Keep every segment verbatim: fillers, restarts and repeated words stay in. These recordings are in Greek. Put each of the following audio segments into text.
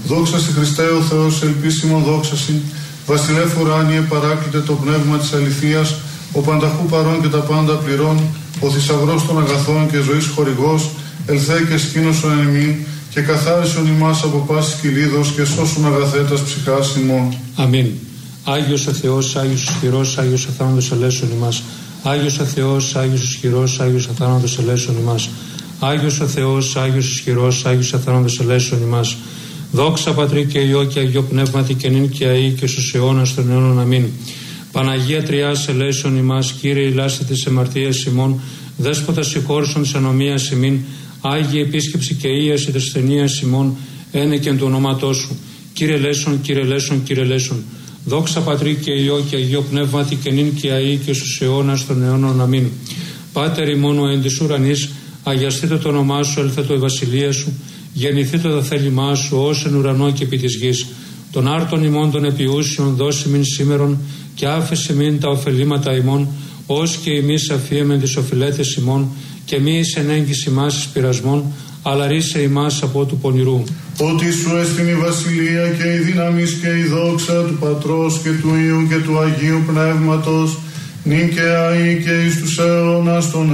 Δόξα σε Χριστέ ο Θεός, ελπίσιμο δόξα συ, βασιλεύ ουράνιε παράκλητε το πνεύμα της αληθείας, ο πανταχού παρών και τα πάντα πληρών, ο θησαυρός των αγαθών και ζωής χορηγός, ελθέ και σκήνωσον εν ημίν, και καθάρισον ημάς από πάσης κυλίδος και σώσον αγαθέτας ψυχάς ημών. Αμήν. Άγιος ο Θεός, Άγιος ισχυρός, Άγιος αθάνατος ελέησον ημάς. Άγιος ο Θεός, Άγιος ισχυρός, Άγιος αθάνατος ελέησον ημάς. Άγιος ο Θεός, Άγιος ισχυρός, Άγιος αθάνατος ελέησον ημάς. Δόξα Πατρί και Υιό και Αγιό Πνεύματι και νυν και αεί και στους αιώνας των αιώνων. Αμήν. Παναγία Τριάς ελέησον ημάς, Κύριε ηλάστε τις εμαρτίες ημών, Δέσποτα συγχώρησον της ανομίας ημίν, Άγιε επίσκεψη και ίαση της ασθενείας ημών, ένεκεν του ονόματός σου. Κύριε ελέησον, Κύριε ελέησον, Κύριε ελέησον. Δόξα Πατρί και Υιό και Αγιό Πνεύματι και νυν και αεί και στους αιώνας των αιώνων. Αμήν. Πάτερ ημών ο εν της ουρανής, αγιαστείτε το όνομά σου, έλθετο η βασιλεία σου, γεννηθείτε το θέλημά σου, ως εν ουρανό και επί της γης. Των άρτων ημών των επιούσιων δώσει μην σήμερον, και άφησε μην τα ωφελήματα ημών, ως και εμείς αφίεμεν τις οφειλέτες ημών, και μη εις ενέγγις ημάς εις πειρασμών, αλλά ρίσε ημάς από του πονηρού. Ότι σου έστειν η βασιλεία και η δύναμις και η δόξα του Πατρός και του Υιού και του Αγίου Πνεύματος, νυν και αεί και εις τους αιώνας των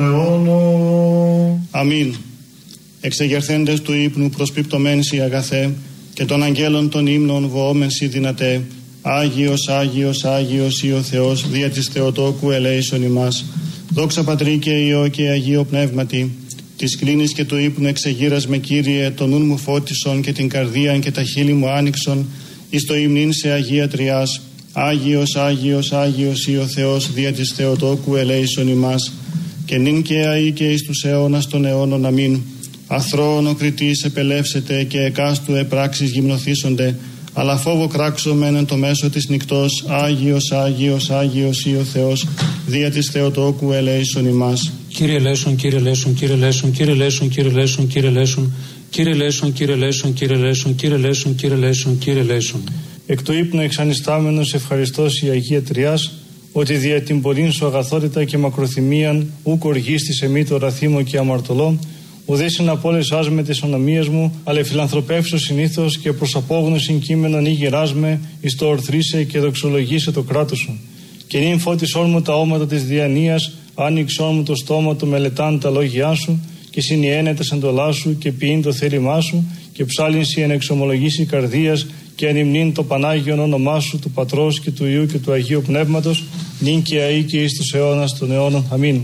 αιώνων. Αμήν. Εξεγερθέντες του ύπνου προσπιπτωμένς η αγαθέ, και των αγγέλων των ύμνων βοώμενς η δυνατέ, Άγιος, Άγιος, Άγιος ή ο Θεός, δια της Θεοτόκου ελέησον ημάς. Δόξα Πατρί και Υιό και Αγίο Πνεύματι, της κλίνης και του ύπνου εξεγείρας με Κύριε, τον νουν μου φώτισον και την καρδίαν και τα χείλη μου άνοιξον, εις το υμνήν σε Αγία Τριάς. Άγιος, Άγιος, Άγιος ή ο Θεός, δια της Θεοτόκου ελέησον ημάς. Και νυν και αεί και εις τους αιώνας των αιώνων. Αμήν. Αθρώον ο κριτής επελεύσετε και εκάστου επράξεις γυμνοθήσονται, αλλά φόβο κράξομεν εν το μέσο της νυκτός. Άγιος, Άγιος, Άγιος ή ο Θεός, δια της Θεοτόκου ελέησον ημάς. Κύριε ελέησον, Κύριε ελέησον, Κύριε ελέησον, Κύριε ελέησον, Κύριε ελέησον, Κύριε ελέησον, Κύριε ελέησον, Κύριε ελέησον, Κύριε ελέησον, Κύριε ελέησον, Κύριε ελέησον, Κύριε ελέησον. Εκ του ύπνου εξανιστάμενος ευχαριστώς η Αγία Τριάς, ότι δια την πολλήν σου αγαθότητα και μακροθυμίαν ούκ οργίστης εμεί το ραθήμο και αμαρτωλό, ουδέσιν απόλεσάς με τις ονομίες μου, αλλά φιλανθρωπεύσω συνήθως και προς απόγνωσιν κείμενον ή γεράσμε, εις το ορθρίσε και δοξολογήσε το κράτος σου. Και νυν φώτισόν μου τα όματα της διανοίας, άνοιξόν μου το στόμα του μελετάν τα λόγια σου, και συνιένεται εντολά σου και ποιήν το θέλημά σου, και ψάλινση εν εξομολογήσει καρδίας, και ανυμνήν το Πανάγιον όνομά σου, του Πατρός και του Υιού και του Αγίου Πνεύματος, νυν και αεί και εις τους αιώνας των αιώνων. Αμήν.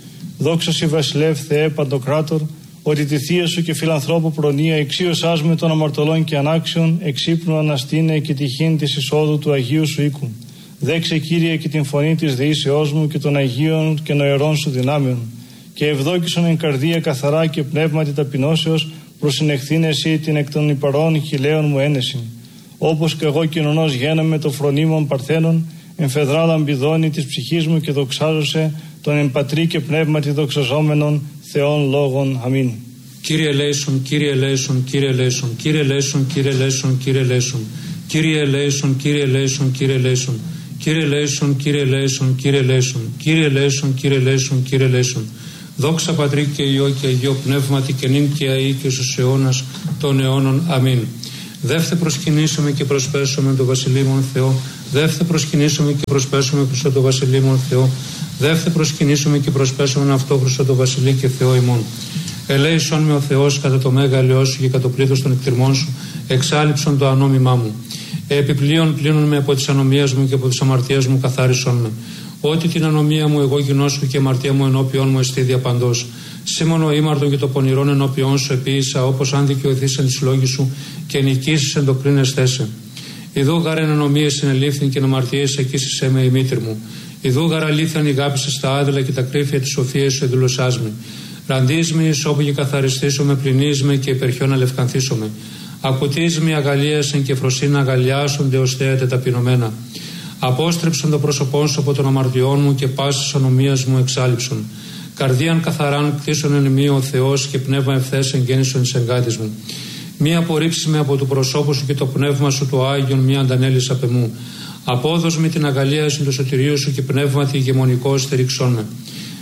Δόξα σοι βασιλεύ Θεέ Παντοκράτορ, ότι τη θεία σου και φιλανθρώπου προνοία εξίωσάς με των αμαρτωλών και ανάξιων, εξύπνου αναστήνε και τυχήν της εισόδου του Αγίου σου οίκου. Δέξε Κύριε και την φωνή της δεήσεώς μου και των Αγίων και νοερών σου δυνάμεων. Και ευδόκησον εν καρδία καθαρά και πνεύματι ταπεινώσεως, προσυνεχθήν εσύ την εκ των υπαρών χιλέων μου ένεση. Όπως και εγώ κοινωνός γένομαι το φρονίμων παρθένων, εμφεδρά λαμπιδώνει της ψυχής μου και δοξάζωσε τον εμπατρί και πνεύματι δοξαζόμενων Θεών λόγων. Αμήν. Κύριε ελέησον, Κύριε ελέησον, Κύριε ελέησον, Κύριε ελέησον, Κύριε ελέησον, Κύριε ελέησον, Κύριε ελέησον, Κύριε ελέησον, Κύριε ελέησον, Κύριε ελέησον, Κύριε ελέησον, Κύριε ελέησον, Κύριε ελέησον, Κύριε ελέησον, Κύριε ελέησον. Δόξα Πατρί και Υιό και Αγιό Πνεύματι και νυν και αεί και στους αιώνας των αιώνων. Αμήν. Δεύθε προσκυνήσουμε και προσπέσουμε τον Βασιλείμον Θεό. Δεύθε προσκυνήσουμε και προσπέσουμε προς τον Βασιλείμον Θεό. Δεύθε προσκυνήσουμε και προσπέσουμε αυτό προς τον Βασιλεί και Θεό ημών. Ελέησον με ο Θεός κατά το μέγα ελαιό σου και κατά το πλήθος των εκτιρμών σου, εξάλληψον το ανόμημά μου. Επιπλέον πλύνουν με από τις ανομίες μου και από τις αμαρτίες μου καθάρισον με. Ότι την ανομία μου εγώ γινώσκω και αμαρτία μου ενώπιον μου εστί διαπαντός. Σήμωνο ήμαρτον και το πονηρόν ενώπιον σου επίησα, όπως αν δικαιωθείς εν της λόγης σου και νικήσεις εν το κρίνες θέσε. Ιδού γαρεν ανομίες συνελήφθην και αμαρτίες εκείσισέ με η μήτρη μου. Ιδού γαραλήθαν η γάπησε στα άδειλα και τα κρύφια της σοφίας σου εδουλωσάς με. Ραντείς με εις όπου και καθαριστήσω με, πλυνείς με και υπερχιόν αλευκανθήσω με. Ακουτείς με αγαλίασεν και φροσίνα αγαλιάσονται ως θέατε ταπεινωμένα. Απόστρεψαν το πρόσωπό σου από των αμαρτιών μου και πάσης ανομίας μου εξάλληψον. Καρδίαν καθαράν κτίσον εν μη ο Θεός και πνεύμα ευθές εγγέννησον εις εγκάτης μου. Μη απορρίψεις με από του προσώπου σου και το πνεύμα σου το Άγιον μη αντανέλεις απ' εμού. Απόδος με την αγαλίαση του σωτηρίου σου και πνεύματι ηγεμονικό στεριξών με.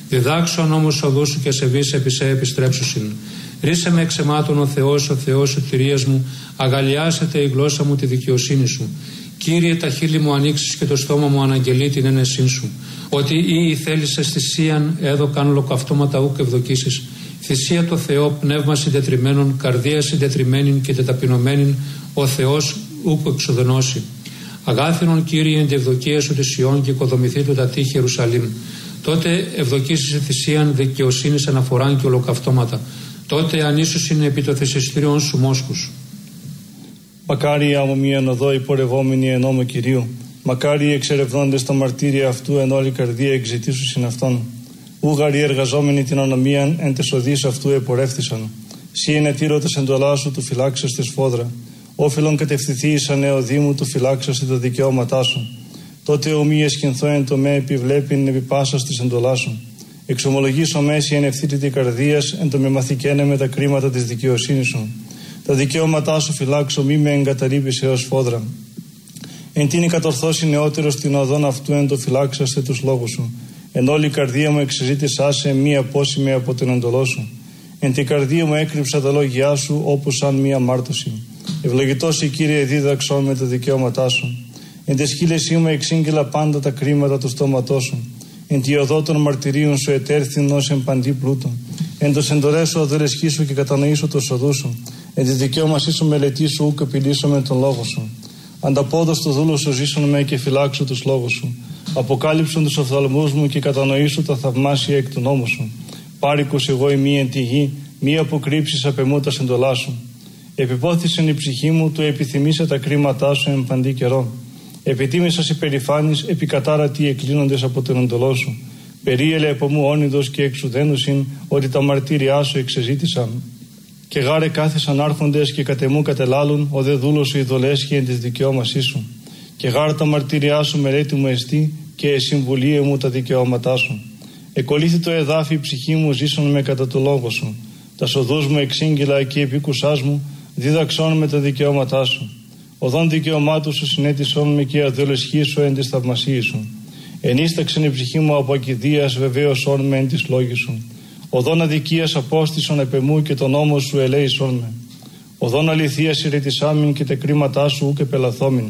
Διδάξον όμως οδού σου και σεβείς επί σε επιστρέψουσιν. Ρίσε με εξαιμάτων ο Θεός, ο Θεός σωτηρίας μου, αγαλιάσετε η γλώσσα μου τη δικαιοσύνη σου. Κύριε, τα χείλη μου ανοίξεις και το στόμα μου αναγγελεί την ένεσήν σου. Ότι ή θέλησες θυσίαν έδωκαν ολοκαυτώματα ούκ ευδοκίσεις. Θυσία το Θεό, πνεύμα συντετριμένων, καρδία συντετριμένην και τεταπεινωμένην, ο Θεός ούκ εξοδενώσει. Αγάθινον Κύριε εν τη ευδοκία σου της Ιών και οικοδομηθεί του τα τείχη Ιερουσαλήμ. Τότε ευδοκίσεις θυσίαν δικαιοσύνης αναφοράν και ολοκαυτώματα. Τότε ανίσουσιν επί το θυσιστήριον σου μόσχους. Μακάρι άμμο μίαν οδό υπορευόμενοι εν νόμο Κυρίου. Μακάρι εξερευνώντες τα μαρτύρια αυτού εν όλη καρδία εξητήσουσιν αυτόν. Ούγαροι εργαζόμενοι την ανομίαν εν τες οδείς αυτού επορεύθησαν. Σύ ενετήρωτες εντολά σου του φυλάξαστε σφόδρα. Όφιλον κατευθυνθεί εις ανεωδή μου του φυλάξαστε τα δικαιώματά σου. Τότε ο μη εσχυνθώ εν το με επιβλέπειν επί πάσας της εντολά σου. Εξομολογήσω μέση εν ευθύτητη καρδίας εν το με μαθηκένε με τα κρίματα της δικαιοσύνης σου. Τα δικαιώματά σου φυλάξω μη με εγκαταλείπεις έως φόδρα. Εν τίνη κατορθώσει νεότερος την οδόν αυτού εν το φυλάξαστε τους λόγους σου. Εν όλη η καρδία μου εξεζήτησά σε μη απόσημη από την εντολό σου. Εν την καρδία μου έκρυψα τα λόγια σου όπως σαν μία μάρτωση. Ευλογητός η Κύριε δίδαξον με τα δικαιώματά σου. Εν τη σκύλεσή μου εξήγγειλα πάντα τα κρίματα του στόματός σου. Εν τη οδό των μαρτυρίων σου ετέρθην ως εν παντή πλούτο. Εν το σεντορέσω αδελεσχίσου και κατανοήσω το σοδού σου. Εν τη δικαίωμασή σου μελετήσου ούκ επιλύσω με τον λόγο σου. Ανταπόδος το δούλο σου ζήσουν με και φυλάξω τους λόγους σου. Αποκάλυψον τους οφθαλμούς μου και κατανοήσω τα θαυμάσια εκ του νόμου σου. Πάρικος εγώ ημί εν τη γη, μη αποκρύψεις απ' εμού τα σεντολά σου. Επιπόθησεν η ψυχή μου, του επιθυμήσε τα κρίματά σου εν παντή καιρό. Επιτίμησας υπερηφάνης, επικατάρατοι εκλίνοντες από τον εντολό σου. Περίελε από μου όνειδος και εξουδένουσιν, ότι τα μαρτύριά σου εξεζήτησαν. Και γάρε κάθισαν άρχοντες και κατεμού κατελάλουν, ο δε δούλος σου ειδολέσχει εν της δικαιώμασής σου. Και γάρε τα μαρτύριά σου μελέτη μου εστί, και εσυμβουλίε μου τα δικαιώματά σου. Εκολύθη το εδάφι η ψυχή μου, ζήσον με κατά το λόγο σου. Τα σοδούς μου εξήγγυλα και επίκουσάς μου, δίδαξόν με τα δικαιώματά σου. Οδόν δικαιωμάτου σου συνέτησόν με και αδελεσχήσου εν της θαυμασίας σου. Ενίσταξεν η ψυχή μου από ακηδίας, βεβαίωσόν με εν της λόγης σου. Οδόν αδικίας απόστησον επ' εμού και τον νόμο σου ελέησόν με. Οδόν αληθείας ηρετισάμιν και τα κρίματά σου ούκ επελαθόμην.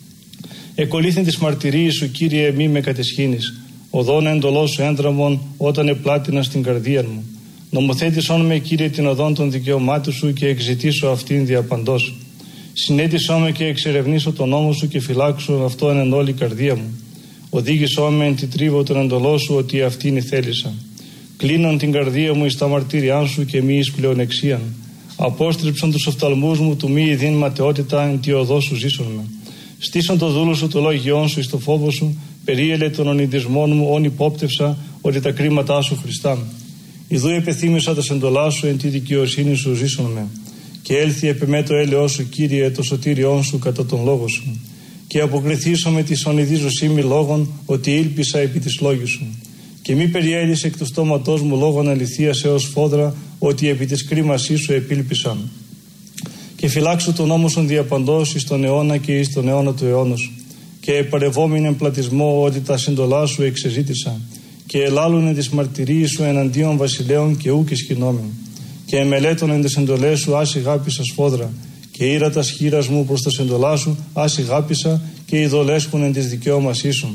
Εκολύθην της μαρτυρίας σου, Κύριε, μη με κατεσχύνεις. Οδόν εντολό σου έντραμον όταν επλάτινα στην καρδία μου. Νομοθέτησόν με, Κύριε, την οδόν των δικαιωμάτων σου και εξητήσω αυτήν διαπαντός. Συνέτησό με και εξερευνήσω τον νόμο σου και φυλάξω αυτόν εν όλη η καρδία μου. Οδήγησό με εν τη τρίβο τον εντολό σου, ότι αυτήν η θέλησα. Κλείνον την καρδία μου εις τα μαρτύριά σου και μη εις πλεονεξίαν. Απόστριψον τους οφθαλμούς μου του μη ειδήν ματαιότητα εν τη οδό σου ζήσον με. Στήσον το δούλο σου το λόγιόν σου εις το φόβο σου, περίελε των ονειδισμών μου όν υπόπτευσα, ότι τα κρίματά σου Χριστά. Ιδού επεθύμησα τα σεντολά σου εν τη δικαιοσύνη σου ζήσον με. Και έλθει επ' εμέ το έλεος σου, Κύριε, το σωτήριόν σου κατά τον λόγο σου. Και αποκριθήσω με τη ονειδίζωσήμη λόγων, ότι ήλπισα επί της λόγης σου. Και μη περιέλυσε εκ του στόματός μου λόγων αληθείας έως φόδρα, ότι επί της κρίμασής σου επήλπισαν. Και φυλάξω τον νόμο σου διαπαντός εις τον αιώνα και εις τον αιώνα του αιώνος. Και επαρευόμην εμπλατισμό, ότι τα συντολά σου εξεζήτησα. Και ελάλουνε τις μαρτυρίες σου εναντίον βασιλέων και ούκ ισχυνόμην. Και εμελέτων εν τες εντολές σου άσι γάπησα σφόδρα. Και ήρα τα σχήρας μου προς τα σεντολά σου άσι γάπησα και ειδολέσχουν εν της δικαιώμασής σου.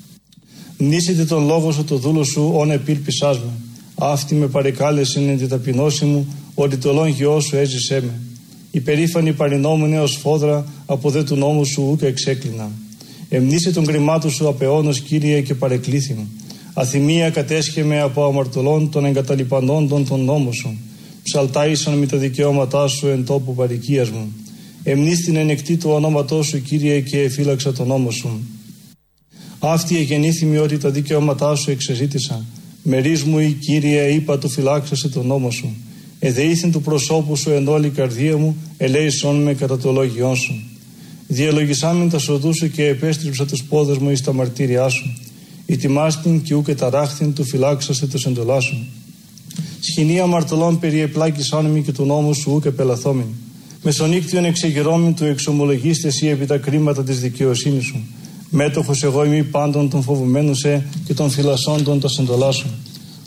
Μνήσετε τον λόγο σου το δούλο σου όν επίλπισάς με. Αυτή με παρεκάλεσεν εν τη ταπεινώση μου, ότι το λόγιό σου έζησέ με. Υπερήφανη παρινόμουν έως φόδρα, από δε του νόμου σου ούκ εξέκλεινα. Εμνήσε τον κρυμάτου σου απεώνος, Κύριε, και παρεκλήθη μου. Αθυμία κατέσχε από αμαρτωλών των εγκαταλειπανόντων τον νόμο σου. Ψαλτάησαν με τα δικαιώματά σου εν τόπου παροικίας μου. Εμνήστην ενεκτή του ονόματός σου, Κύριε, και εφύλαξα τον νόμο σου. Αυτή εγεννήθημη ότι τα δικαιώματά σου εξεζήτησα. Μερίς μου η Κύριε, είπα του φυλάξασε τον νόμο σου. Εδεήθην του προσώπου σου εν όλη η καρδία μου, ελέησόν με κατά το λόγιόν σου. Διαλογισάμιν τα σοδού σου και επέστριψα τους πόδες μου εις τα μαρτύριά σου. Ητιμάστην και ούκε ταράχθην του φυλάξασε το εντολά σου. Σχοινή αμαρτωλών περιεπλάκησάν μη και του νόμου σου ούκε πελαθόμην. Μεσονύκτιον εξεγερώμην του εξομολογήστε εσύ επί τα κρίματα της δικαιοσύνης σου. Μέτοχος εγώ ημί πάντων των φοβουμένων σε και των φυλασσόντων τα σεντολά σου.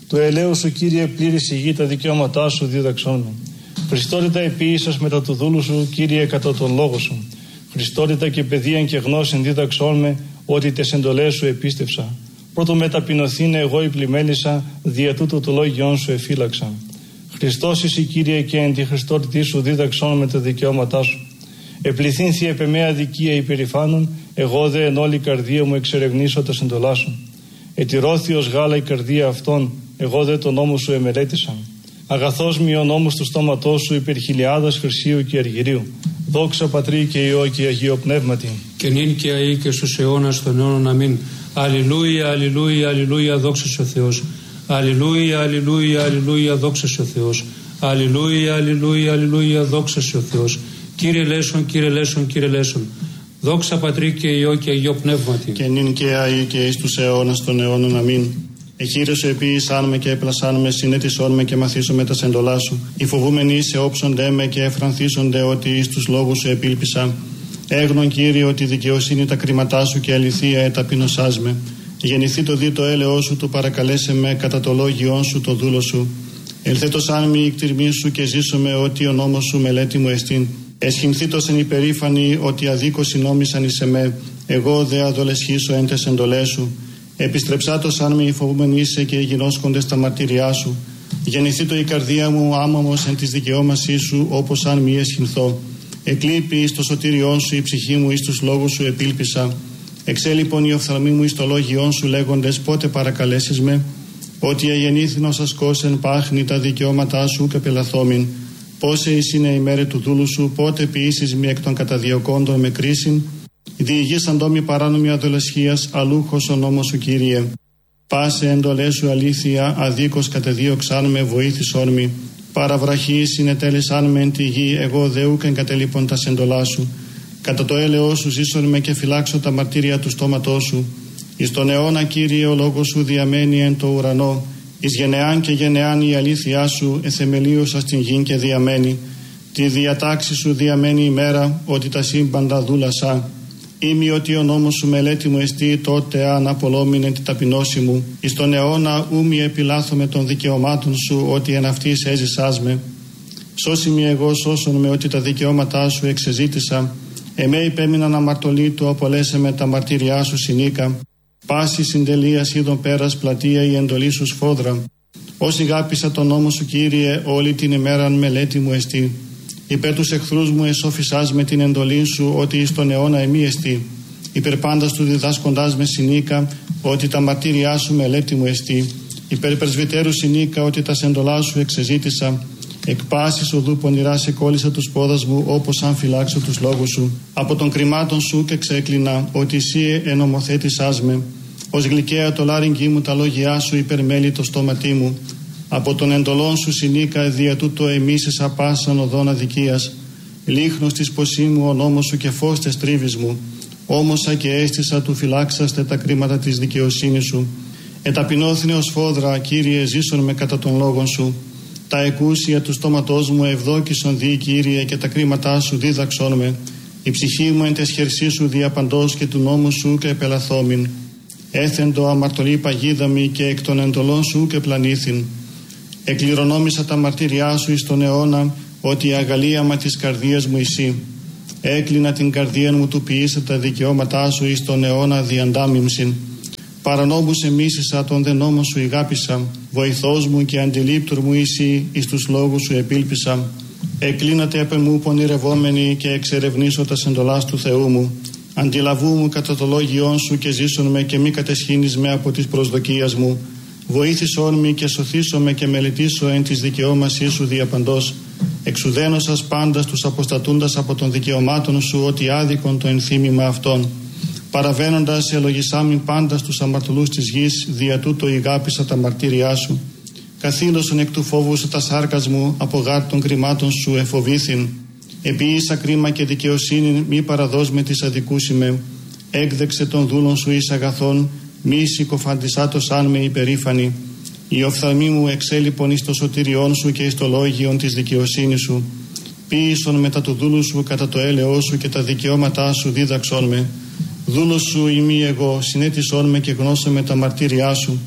Του ελαίου σου, Κύριε, πλήρης η γη, τα δικαιώματά σου δίδαξόν με. Χριστότητα επίησας μετά του δούλου σου, Κύριε, κατά τον λόγο σου. Χριστότητα και παιδείαν και γνώσιν δίδαξόν με, ότι τες εντολές σου επίστευσα. Πρώτο μεταπεινωθήνε εγώ η πλημέλισσα, δια τούτο το λόγιόν σου εφύλαξα. Χριστός εσύ, Κύριε, και εν τη Χριστότητή σου δίδαξόν με τα δικαιώματά σου. Επληθύνθη επ' εμέ αδικία υπερηφάνων, εγώ δε εν όλη καρδία μου εξερευνήσω τα εντολά σου. Ετηρώθη ως γάλα η καρδία αυτών, εγώ δε τον νόμο σου εμελέτησα. Αγαθός μη ο νόμος του στόματός σου υπερ χιλιάδας χρυσίου και αργυρίου. Δόξα Πατρί και Υιό και Αγίο Πνεύματι. Και νυν και αεί και στους αιώνας των αιώνων. Αμήν. Αλληλούια, αλληλούια, αλληλούια, δόξα σε ο Θεός. Αλληλούια, αλληλούια, αλληλούια, δόξα σε ο Θεός. Αλληλούια, αλληλούια, αλληλούια, δόξα σε ο Θεός. Κύριε Λέησον, Κύριε Λέησον, Κύριε Λέησον. Δόξα Πατρί και Υιό και Αγίο Πνεύματι. Και νυν και αεί και εις τους αιώνας των αιώνων. Αμήν. Εχείρεσαι επίησάν με και έπλασάν με, συνέτησόν με και μαθήσω με τα σεντολά σου. Οι φοβούμενοι σε όψονται με και εφρανθίσονται ότι εις τους λόγους σου επίλπισα. Έγνον, Κύριε, ότι δικαιοσύνη τα κρίματά σου και αληθεία εταπεινωσάς με. Γεννηθεί το δι το έλεος σου, του παρακαλέσε με κατά το λόγιόν σου το δούλο σου. Ελθέτωσάν μη η κτηρμή σου και ζήσω με ότι ο νόμος σου μελέτη μου εστίν. Εσχυνθήτως εν υπερήφανη ότι αδίκως συνόμισαν εις εμέ, εγώ δε αδολεσχήσω εν τες εντολές σου. Επιστρεψάτως αν με οι φοβούμενοι είσαι και γινώσκονται στα μαρτύριά σου. Γεννηθεί το η καρδία μου άμαμος εν της δικαιώμασή σου, όπως αν μη εσχυνθώ. Εκλείπει εις το σωτήριόν σου η ψυχή μου, εις τους λόγους σου επίλπισα. Εξέλιπον η οφθαλμή μου εις το λόγιόν σου λέγοντες πότε παρακαλέσεις με. Ότι αγεννήθηνος ασκώσεν πάχνη τα δικαιώματά σου και πελαθόμην. Πόσε εις είναι η μέρη του δούλου σου, πότε ποιήσεις μη εκ των καταδιωκόντων με κρίσιν. Διηγήσαν τόμοι παράνομη αδολεσχίας, αλούχος ο νόμος σου, Κύριε. Πάσε εντολές σου αλήθεια, αδίκως κατεδίωξαν με, βοήθησόν μη. Παραβραχή συνετέλεσαν με εν τη γη, εγώ δε ούκ εγκατελείπων τα σεντολά σου. Κατά το έλεος σου ζήσον με και φυλάξω τα μαρτύρια του στόματός σου. Εις τον αιώνα, Κύριε, ο λόγος σου διαμένει εν το ουρανό. Εις γενεάν και γενεάν η αλήθειά σου εθεμελίωσα στην γη και διαμένει. Τη διατάξη σου διαμένει η μέρα, ότι τα σύμπαντα δούλασα. Ήμι ότι ο νόμος σου μελέτη μου εστί, τότε αν απολόμηνε την ταπεινώση μου. Εις τον αιώνα ούμι επιλάθω με των δικαιωμάτων σου, ότι εν αυτής έζησάς με. Σώσιμη εγώ σώσον με, ότι τα δικαιώματά σου εξεζήτησα. Εμέ υπέμειναν αμαρτωλή του, απολέσε με τα μαρτύριά σου συνήκα. Πάση συντελείας είδων πέρας πλατεία η εντολή σου σφόδρα. Όσοι γάπησα τον νόμο σου, Κύριε, όλη την ημέραν μελέτη μου εστί. Υπέρ τους εχθρούς μου εσώφισάς με την εντολή σου, ότι εις τον αιώνα εμεί εστί. Υπέρ πάντας του διδάσκοντάς με συνήκα, ότι τα μαρτύριά σου μελέτη μου εστί. Υπέρ πρεσβυτέρου συνήκα, ότι τα σεντολά σου εξεζήτησα. Εκ πάσης οδού πονηρά σε κόλλησα τους πόδας μου, όπως αν φυλάξω τους λόγους σου. Από των κρυμάτων σου και ξέκλεινα, ότι εσύ ενομοθέτησάς με. Ως γλυκαία το λάρυγγι μου τα λόγια σου, υπερμέλει το στόματί μου. Από τον εντολών σου συνήκα, δια τούτο εμίσησα πάσαν οδόν αδικίας. Λίχνος της ποσή μου ο νόμος σου και φως τες τρίβης μου. Όμωσα και αίσθησα του φυλάξαστε τα κρίματα της δικαιοσύνης σου. Εταπεινώθηνε ως φόδρα, Κύριε, ζήσον με κατά των λόγων σου. Τα εκούσια του στόματός μου ευδόκησον δι, Κύριε, και τα κρίματά σου δίδαξόν με. Η ψυχή μου εν τες χερσί σου διαπαντός και του νόμου σου και επελαθόμην. Έθεντο αμαρτωλή παγίδα μη και εκ των εντολών σου και πλανήθην. Εκληρονόμησα τα μαρτύριά σου εις τον αιώνα, ότι η αγαλίαμα της καρδίας μου εσύ. Έκλεινα την καρδία μου του ποιήσα τα δικαιώματά σου εις τον αιώνα διαντάμιμσιν. Παρανόμους εμίσησα τον δε νόμο σου ηγάπησα. Βοηθός μου και αντιλήπτουρ μου εσύ, εις τους λόγους σου επίλπισα. Εκλίνατε απ' εμού πονηρευόμενοι και εξερευνήσω τα σεντολάς του Θεού μου. Αντιλαβού μου κατά το λόγιόν σου και ζήσον με και μη κατεσχύνεις με από της προσδοκίας μου. Βοήθησόν με και σωθήσω με και μελετήσω εν της δικαιώμασής σου διαπαντός. Εξουδένωσας πάντας τους αποστατούντας από των δικαιωμάτων σου, ότι άδικον το ενθύμημα αυτών. Παραβαίνοντας ελογισάμιν πάντας τους αμαρτωλούς της γης, δια τούτο ηγάπησα τα μαρτύριά σου. Καθήλωσον εκ του φόβου σου τα σάρκας μου, από γάρ των κρυμάτων σου εφοβήθην. Επίησα κρίμα και δικαιοσύνη, μη παραδός με της αδικούσιμε. Έκδεξε των δούλων σου εις αγαθών, μη συκοφαντισάτος αν με υπερήφανη. Η οφθαλμή μου εξέλιπον εις το σωτήριόν σου και εις το λόγιον της δικαιοσύνης σου. Ποίησον μετά του δούλου σου κατά το έλεό σου και τα δικαιώματά σου δίδαξόν με. Δούλος σου ημί εγώ, συνέτησόν με και γνώσω με τα μαρτύριά σου.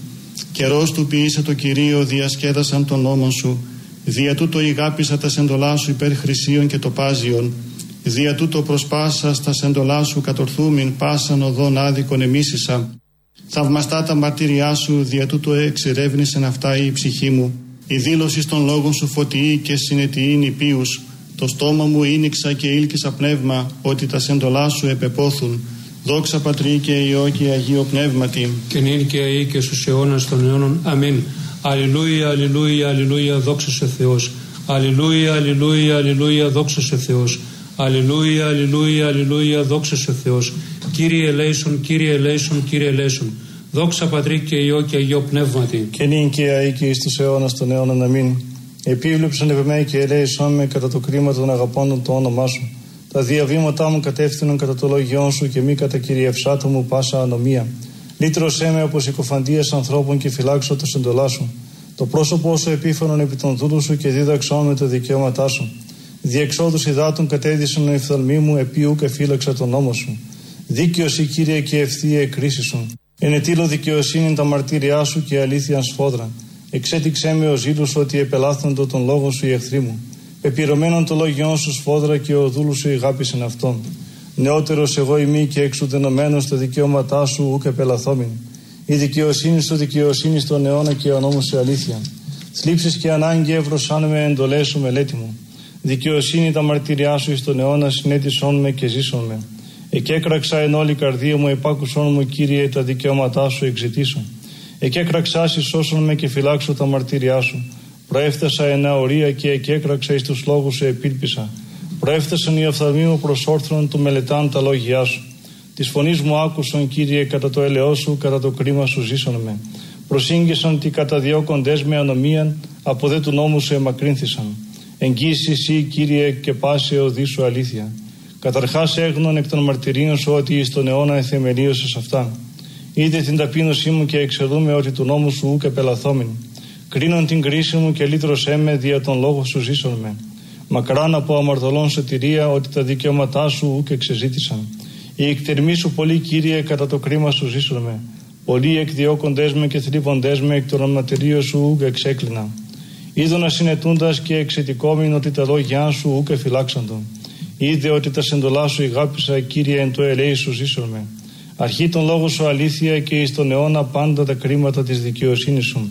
Καιρός του ποιήσε το Κυρίο, διασκέδασαν τον νόμον σου. Δια τούτο ηγάπησα τα σεντολά σου υπέρ χρυσίων και τοπάζιων. Δια τούτο προσπάσα στα σεντολά σου κατορθούμην πάσαν οδόν άδικον εμίσησα. Θαυμαστά τα μαρτύριά σου, δια τούτο εξερεύνησεν αυτά η ψυχή μου. Η δήλωση των λόγων σου φωτιή και συνετιήν υπίους. Το στόμα μου ήνιξα και ήλκησα πνεύμα, ότι τα σεντολά σου επεπόθουν. Δόξα Πατρί και Υιό και Αγίο Πνεύματι. Και νυν και αεί και στους αιώνας των αιώνων. Αμήν. Αλληλούια, αλληλούια, αλληλούια, δόξα σε Θεός. Αλληλούια, αλληλούια, αλληλούια, δόξα σε Θεός. Αλληλούια, αλληλούια, αλληλούια, δόξα σε Θεός. Κύριε ελέησον, Κύριε ελέησον, Κύριε ελέησον. Δόξα Πατρί και Υιό και Αγίο Πνεύματι. Και νυν και αεί και εις τους αιώνας των αιώνων. Αμήν. Επίβλεψον επ' εμέ και ελέησον με κατά το κρίμα των αγαπώντων το όνομά σου. Τα διαβήματά μου κατεύθυνον κατά το λόγιόν σου και μη κατά κυριευσάτου μου πάσα ανομία. Λύτρωσέ με από συκοφαντίας ανθρώπων και φυλάξω το σεντολά σου. Το πρόσωπό σου επίφανον επί των δούλου σου και δίδαξόν με τα δικαιώματά σου. Διεξόδους υδάτων κατέδυσαν οι οφθαλμοί μου, επί ουκ εφύλαξα τον νόμο σου. Δίκαιος η Κύριε και ευθεία η κρίση σου. Ενετήλω δικαιοσύνη τα μαρτύριά σου και αλήθειαν σφόδρα. Εξέτηξέ με ο ζήλου ότι επελάθοντο τον λόγο σου οι εχθροί μου. Πεπυρωμένον το λόγιόν σου σφόδρα και ο δούλου σου ηγάπησεν αυτόν. Νεότερος εγώ ημί και εξουδενωμένος τα δικαιώματά σου ουκ επελαθόμην. Η δικαιοσύνη σου δικαιοσύνη στον αιώνα και ο νόμος σου αλήθεια. Θλίψεις και ανάγκη εύρωσάν με εντολές σου μελέτη μου. Δικαιοσύνη τα μαρτυριά σου εις τον αιώνα συνέτησόν με και ζήσον με. Εκέκραξα εν όλη καρδία μου, επάκουσόν μου Κύριε τα δικαιώματά σου εξητήσω. Εκέκραξα σώσον με και φυλάξω τα μαρτυριά σου. Προέφτασα εν αορία και εκέκραξα εις τους λόγους σου επίλπισα. Προέφτασαν οι οφθαλμοί μου προς όρθρον του μελετάν τα λόγια σου. Της φωνής μου άκουσον Κύριε κατά το έλεό σου, κατά το κρίμα σου ζήσον με. Προσήγγισαν τι καταδιώκοντες με ανομίαν, από δε του νόμου σου εμακρύνθησαν. Εγγύσει εσύ Κύριε και πάσε οδή σου αλήθεια. Καταρχάς έγνων εκ των μαρτυρίων σου ότι εις τον αιώνα εθεμελίωσες αυτά. Είδε την ταπείνωσή μου και εξελούμε ότι του νόμου σου ουκ επελαθόμην. Κρίνον την κρίση μου και λύτρωσέ με δια τον λόγο σου ζήσον με. Μακράν από αμαρτωλών σωτηρία ότι τα δικαιώματά σου ουκ εξεζήτησαν. Οι εκτερμοί σου πολλοί Κύριε κατά το κρίμα σου ζήσον με. Πολλοί εκδιώκοντές με και θλίβοντές με εκ των ματηρίων σου ουκ εξέκλεινα. Είδωνα συνετούντας και εξαιτικόμην ότι τα λόγια σου ουκ εφυλάξαντον. Είδε ότι τα σεντολά σου ηγάπησα Κύριε εν το ελέη σου ζήσον με. Αρχή τον λόγο σου αλήθεια και εις τον αιώνα πάντα τα κρίματα της δικαιοσύνης σου.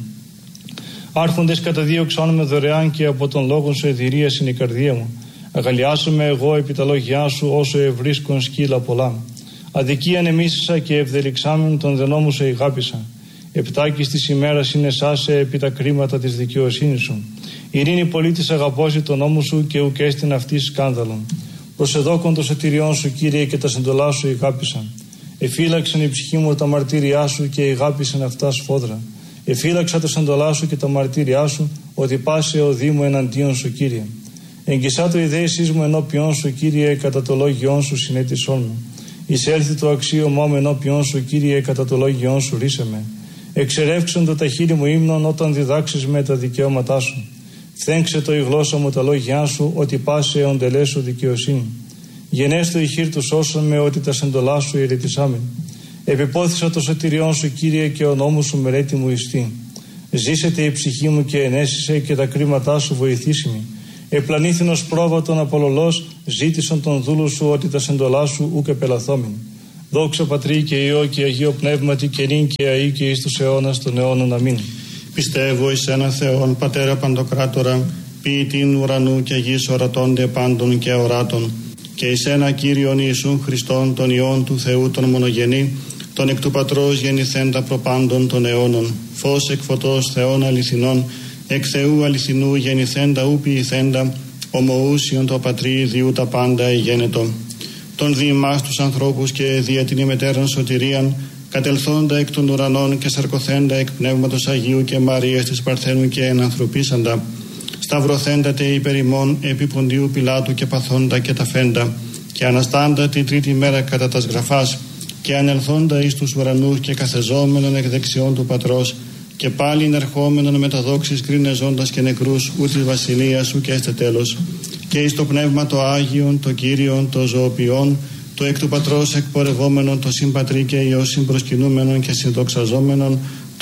Άρχοντες καταδίωξαν με δωρεάν και από τον λόγο σου εδηρίας είναι η καρδία μου. Αγαλιάσομαι εγώ επί τα λόγια σου όσο ευρίσκον σκύλα πολλά. Αδικίαν εμίσησα και ευδελιξάμεν τον δενό μου σε ηγάπησα. Επτάκης της ημέρας είναι σάσε επί τα κρίματα της δικαιοσύνης σου. Ειρήνη πολίτης αγαπώσει τον νόμο σου και ουκ έστειν αυτή σκάνδαλον. Προσεδόκον το σωτηριόν σου Κύριε και τα σεντολά σου ηγάπησαν. Εφύλαξαν η ψυχή μου τα μαρτύριά σου και ηγάπησαν αυτά σφόδρα. Εφύλαξα τα σεντολά σου και τα μαρτύριά σου ότι πάσε ο Δήμο εναντίον σου Κύριε. Εγγισά το ιδέησής μου ενώπιον σου Κύριε κατά το λόγιόν σου συνέτησόν μου. Εισέλθει το αξίωμά μου ενώπιον σου Κύριε κατά το λόγιόν σου ρίσε με. Εξερεύξαν το τα χείλη μου ύμνον όταν διδάξεις με τα δικαιώματά σου. Φθέγξε το η γλώσσα μου τα λόγια σου ότι πάσε αιοντελέ σου δικαιοσύνη. Γενέστο η χείρ του σώσον με ότι τα σεντολά σου ηρετισάμεν. Επιπόθησα το σωτηριόν σου Κύριε και ο νόμος σου μελέτη μου ιστή. Ζήσετε η ψυχή μου και ενέσισε και τα κρίματά σου βοηθήσιμη. Επλανήθηνος πρόβατον απολολός ζήτησαν τον δούλου σου ότι τα σεντολά σου ουκ επελαθόμην. Δόξα Πατρί και Υιό και Αγίο Πνεύματι και νυν και αεί και εις τους αιώνας των αιώνων. Αμήν. Πιστεύω εις ένα Θεόν Πατέρα Παντοκράτορα, ποιητήν ουρανού και γης ορατώνται πάντων και οράτων, και εις ένα Κύριον Ιησούν Χριστόν τον Υιόν του Θεού τον μονογενή, τον εκ του Πατρός γεννηθέντα προπάντων των αιώνων, φως εκ φωτός Θεών αληθινών, εκ Θεού αληθινού γεννηθέντα ου ποιηθέντα, ομοούσιον το Πατρί διού τα πάντα εγένετο. Τον δι' ημάς τους ανθρώπους και δια την ημετέραν σωτηρίαν, κατελθόντα εκ των ουρανών και σαρκωθέντα εκ Πνεύματος Αγίου και Μαρίας της Παρθένου και ενανθρωπίσαντα, σταυρωθέντατε υπερ ημών επί Ποντίου Πιλάτου και παθόντα και ταφέντα, και αναστάντα την τρίτη μέρα κατά τας γραφάς, και ανελθόντα εις τους ουρανούς και καθεζόμενον εκ δεξιών του Πατρός, και πάλιν ερχόμενον με τα δόξης κρίνε ζώντας και νεκρούς ου της βασιλείας σου και έστε τέλος, και εις το Πνεύμα το Άγιον, το Κύριον, το ζωοποιόν, το εκ του Πατρός εκπορευόμενον, το συμπατρί και Υιό συμπροσκυνούμενον και συνδοξαζόμενον,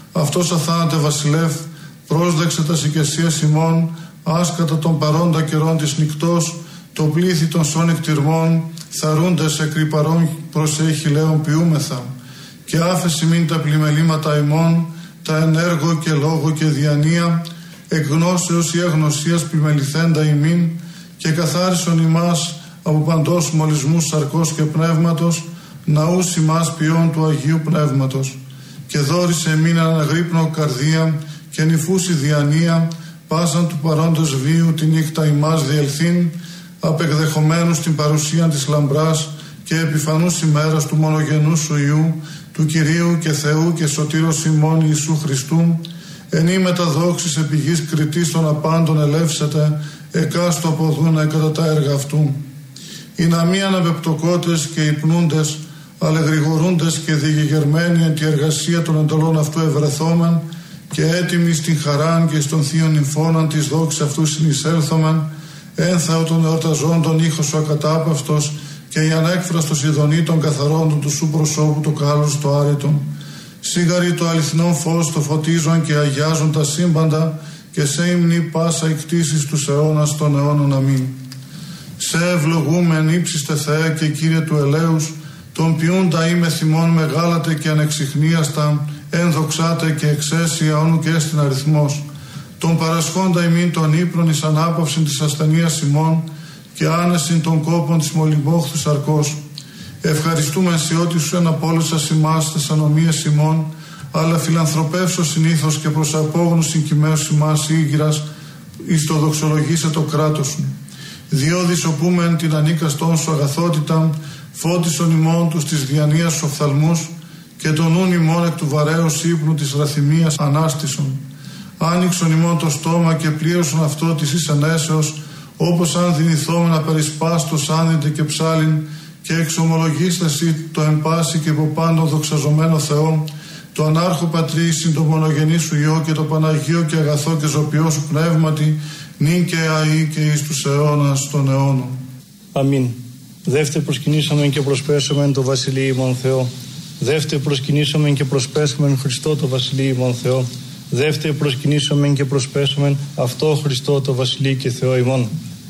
Αυτός αθάνατε βασιλεύ, πρόσδεξε τα οικεσίας ημών, άσκατα των παρόντα καιρών της νυκτός, το πλήθη των σών εκτιρμών, θαρούντες εκρυπαρών προσέχει λέον ποιούμεθα. Και άφεση μην τα πλημελήματα ημών, τα ενέργο και λόγο και διανία, εκ γνώσεως ή αγνωσίας πλημεληθέντα ημίν, και καθάρισον ημάς από παντός μολυσμούς σαρκός και πνεύματος, ναούς ημάς ποιών του Αγίου Πνεύματος. Και δόρισε εμήν αναγρύπνω καρδία και νυφούση διανία, πάσαν του παρόντος βίου τη νύχτα ημάς διελθύν, απεκδεχομένους την παρουσία της λαμπράς και επιφανούς ημέρας του μονογενού σου Υιού, του Κυρίου και Θεού και Σωτήρος ημών Ιησού Χριστού, εν ή μεταδόξης επί γης κριτής των απάντων ελεύσετε, εκάστο αποδούνε κατά τα έργα αυτού. Οι να μη αναπεπτοκότες και υπνούντες, αλλά γρηγορούντες και διηγερμένοι εν τη εργασία των εντολών αυτού ευρεθόμεν, και έτοιμοι στην χαράν και στον θείον νυμφώναν της δόξης αυτού συνεισέλθομεν, ένθαο των εορταζόντων ήχος ο ακατάπαυτος και η ανέκφραστος ειδονή των καθαρόντων του σου προσώπου το κάλος το άρετον. Σίγαρη το αληθινό φως το φωτίζον και αγιάζουν τα σύμπαντα, και σε ύμνη πάσα η κτήσης τους αιώνας των αιώνων. Αμήν. Σε ευλογούμεν ύψιστε Θεέ και Κύριε του ελέους, τον ποιούντα είμαι θυμών μεγάλατε και ανεξιχνίαστα, ενδοξάτε και εξαίσια όνου και στην αριθμός. Τον παρασχόντα ημίν των ύπνων εις ανάπαυσιν της ασθενείας ημών και άνεσιν των κόπων της μολυμπόχθου σαρκός. Ευχαριστούμε σε ό,τι σου εναπόλυσας ημάς τες ανομίες ημών, αλλά φιλανθρωπεύσω συνήθως και προς απόγνωσιν κειμένους ημάς ήγηρας, εις το δοξολογήσε το κράτος σου. Διόδης οπούμεν την ανίκαστόν σου αγαθότητα, φώτισον ημών τους της διανοίας σου οφθαλμούς, και τον νουν ημών εκ του βαρέως ύπνου της ραθυμίας ανάστησον. Άνοιξον ημών το στόμα και πλήρωσον αυτό της εις ενέσεως, όπως αν δυνηθόμεν να περισπάστος άνδυτε και ψάλιν, και εξομολογήστε εσύ το εμπάση και από πάντων δοξαζομένο Θεό, το ανάρχο πατρί συν το μονογενή σου Υιό και το Παναγίο και αγαθό και ζωπιό σου πνεύματι, νυν και αεί και εις τους αιώνας των αιώνων. Αμήν. Δεύτε προσκυνήσαμεν και προσπέσαμεν το Βασιλείο ημών Θεό. Δεύτε προσκυνήσαμεν και προσπέσαμεν Χριστό το Βασιλείο ημών Θεό. Δεύτε προσκυνήσαμεν και προσπέσαμεν αυτό Χριστό το Βασιλείο και Θεό ημών.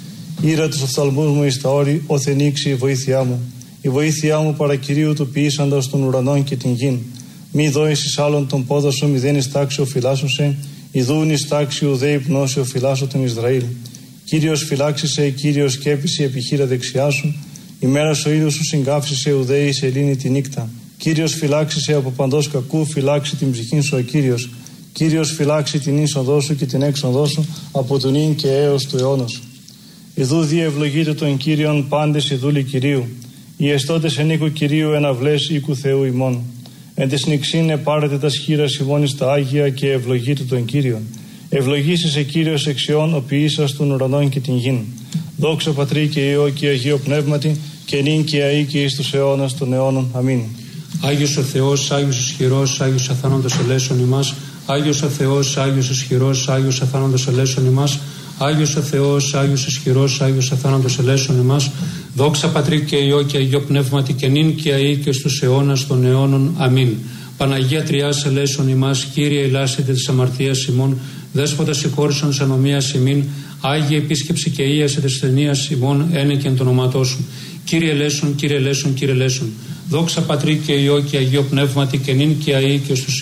Ήρα τους οφθαλμούς μου εις τα όρη, όθεν ήξει η βοήθειά μου. Η βοήθειά μου παρακυρίου του ποιήσαντας των ουρανών και την γην. Μη δώεις εις άλλον τον πόδο σου, μηδέν εις τάξιο φυλάσσωσε, ιδούν εις τάξιο ουδέ υπνώσιο φυλάσσω τον Ισραήλ. Κύριος φυλάξησε, Κύριος σκέπησε επιχείρα δεξιά σου, ημέρα ο ήλιος σου συγκάφισε ουδέ εις ελήνη τη νύχτα. Κύριος φυλάξησε από παντός κακού, φυλάξει την ψυχήν σου ο Κύριος. Κύριος φυλάξει την είσοδό σου και την έξοδό σου από τον ίν και έως του αιώνος. Ιδού διευλογείτε τον Κύριον πάντες οι δούλοι Κυρίου. Οι εστώτες εν οίκου Κυρίου εναυλές οίκου Θεού ημών. Εν τες νηξήν επάρετε τα σχήρας ημών εις τα Άγια και ευλογείτε τον Κύριον. Ευλογήσεσαι Κύριος εξιών ο ποιήσας των ουρανών και την γην. Δόξα Πατρί και Υιό και Αγίο Πνεύματι και νυν και αεί και εις τους αιώνας των αιώνων. Αμήν. Άγιος ο Θεός, Άγιος ισχυρός, Άγιος αθάνοντος ελέησον ημάς. Άγιος ο Θεός, Άγιος ισχυρός, Άγιος αθάνοντος ελέησον ημάς. Άγιος ο Θεός, Άγιος ισχυρός, Άγιος αθάνοντος ελέησον ημάς. Δόξα Πατρί και Υιό και Αγίο Πνεύματι και νυν και αεί και στους αιώνας των αιώνων. Αμήν. Παναγία Τριάς ελέησον ημάς. Κύριε ελάσσετε της αμαρτίας ημών. Δέσποτα συγχώρησον της ανομίας ημίν. Άγιε επίσκεψη και ίασε της ταινίας ημών ένεκεν το ονόματό σου. Κύριε ελέησον, Κύριε ελέησον, Κύριε ελέησον. Δόξα Πατρί και Υιό και Αγίο Πνεύματι και νυν και αεί και στους